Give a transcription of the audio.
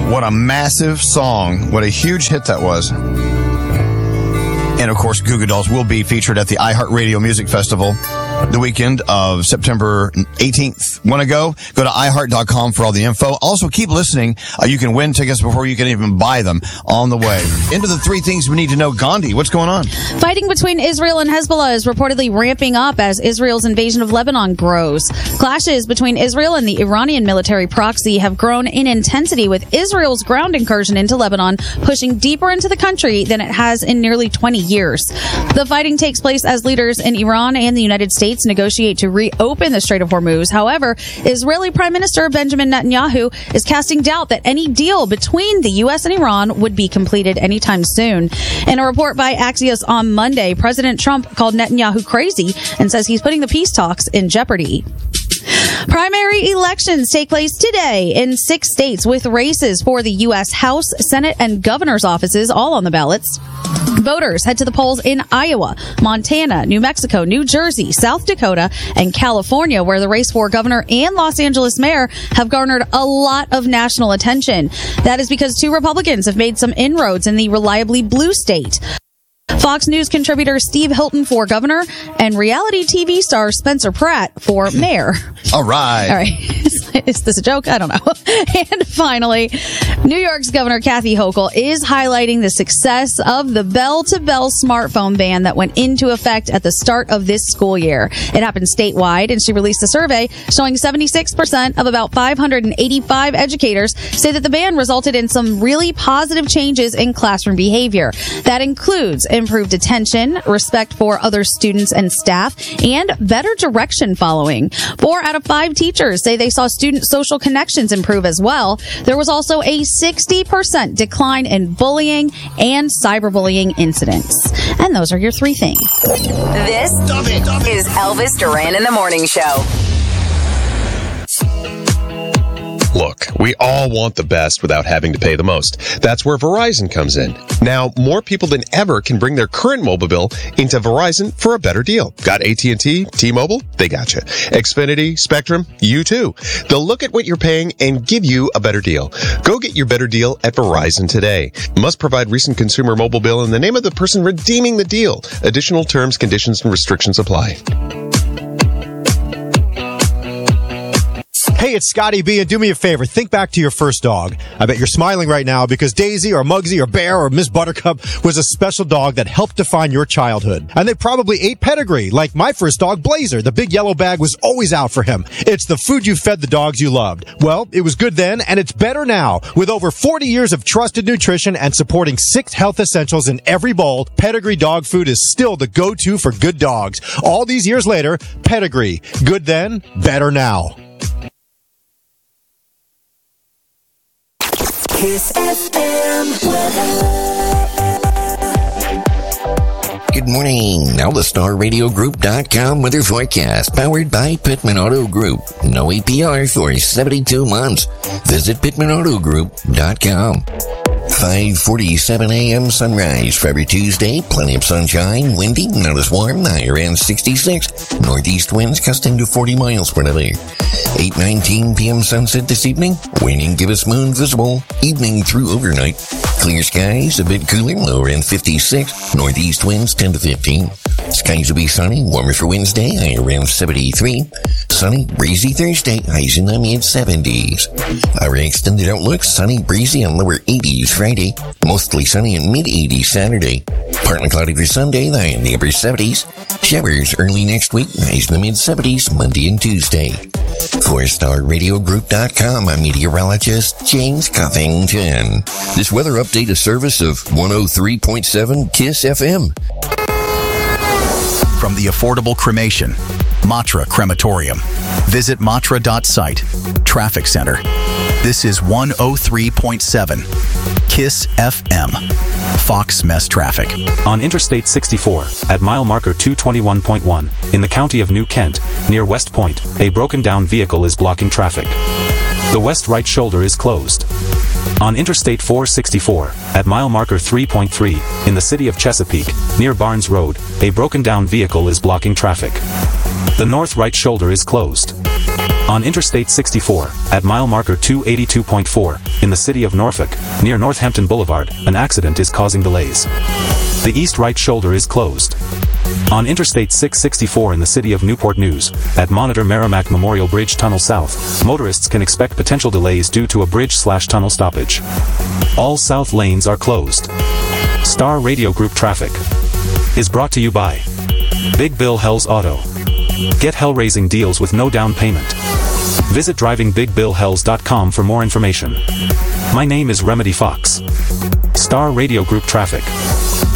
What a massive song. What a huge hit that was. And, of course, Goo Goo Dolls will be featured at the iHeartRadio Music Festival the weekend of September 18th. Want to go? Go to iHeart.com for all the info. Also, keep listening. You can win tickets before you can even buy them on the way. Into the three things we need to know. Gandhi, what's going on? Fighting between Israel and Hezbollah is reportedly ramping up as Israel's invasion of Lebanon grows. Clashes between Israel and the Iranian military proxy have grown in intensity, with Israel's ground incursion into Lebanon pushing deeper into the country than it has in nearly 20 years. The fighting takes place as leaders in Iran and the United States negotiate to reopen the Strait of Hormuz. However, Israeli Prime Minister Benjamin Netanyahu is casting doubt that any deal between the U.S. and Iran would be completed anytime soon. In a report by Axios on Monday, President Trump called Netanyahu crazy and says he's putting the peace talks in jeopardy. Primary elections take place today in 6 states, with races for the U.S. House, Senate, and governor's offices all on the ballots. Voters head to the polls in Iowa, Montana, New Mexico, New Jersey, South Dakota, and California, where the race for governor and Los Angeles mayor have garnered a lot of national attention. That is because 2 Republicans have made some inroads in the reliably blue state. Fox News contributor Steve Hilton for governor and reality TV star Spencer Pratt for mayor. All right. Is this a joke? I don't know. And finally, New York's Governor Kathy Hochul is highlighting the success of the bell-to-bell smartphone ban that went into effect at the start of this school year. It happened statewide, and she released a survey showing 76% of about 585 educators say that the ban resulted in some really positive changes in classroom behavior. That includes improved attention, respect for other students and staff, and better direction following. 4 out of 5 teachers say they saw student social connections improve as well. There was also a 60% decline in bullying and cyberbullying incidents. And those are your 3 things. This is Elvis Duran in the Morning Show. Look, we all want the best without having to pay the most. That's where Verizon comes in. Now, more people than ever can bring their current mobile bill into Verizon for a better deal. Got AT&T, T-Mobile? They got you. Xfinity, Spectrum? You too. They'll look at what you're paying and give you a better deal. Go get your better deal at Verizon today. Must provide recent consumer mobile bill in the name of the person redeeming the deal. Additional terms, conditions, and restrictions apply. Hey, it's Scotty B, and do me a favor. Think back to your first dog. I bet you're smiling right now because Daisy or Muggsy or Bear or Miss Buttercup was a special dog that helped define your childhood. And they probably ate pedigree, like my first dog, Blazer. The big yellow bag was always out for him. It's the food you fed the dogs you loved. Well, it was good then, and it's better now. With over 40 years of trusted nutrition and supporting 6 health essentials in every bowl, Pedigree dog food is still the go-to for good dogs. All these years later, Pedigree. Good then, better now. Kiss FM weather. Good morning. Now the StarRadioGroup.com weather forecast, powered by Pittman Auto Group. No APR for 72 months. Visit PittmanAutoGroup.com. 5:47 a.m. sunrise for every Tuesday. Plenty of sunshine, windy, not as warm. Higher end 66. Northeast winds gusting to 40 miles per hour. 8:19 p.m. sunset this evening. Waning gibbous moon visible. Evening through overnight. Clear skies, a bit cooler, lower end 56. Northeast winds 10 to 15. Skies will be sunny, warmer for Wednesday, higher end 73. Sunny, breezy Thursday, highs in the mid-70s. Our extended outlook, sunny, breezy, and lower 80s Friday. Mostly sunny and mid-80s Saturday. Partly cloudy for Sunday, high in the upper 70s. Showers early next week, highs in the mid-70s Monday and Tuesday. For StarRadioGroup.com, I'm meteorologist James Covington. This weather update is service of 103.7 KISS FM. From the affordable cremation, Matra Crematorium. Visit matra.site. Traffic Center. This is 103.7 KISS FM. Fox Mess Traffic. On Interstate 64, at mile marker 221.1, in the county of New Kent, near West Point, a broken-down vehicle is blocking traffic. The west right shoulder is closed. On Interstate 464, at mile marker 3.3, in the city of Chesapeake, near Barnes Road, a broken-down vehicle is blocking traffic. The north right shoulder is closed. On Interstate 64, at mile marker 282.4, in the city of Norfolk, near Northampton Boulevard, an accident is causing delays. The east right shoulder is closed. On Interstate 664 in the city of Newport News, at Monitor Merrimack Memorial Bridge Tunnel South, motorists can expect potential delays due to a bridge/tunnel stoppage. All south lanes are closed. Star Radio Group Traffic is brought to you by Big Bill Hells Auto. Get hell-raising deals with no down payment. Visit drivingbigbillhells.com for more information. My name is Remedy Fox. Star Radio Group Traffic.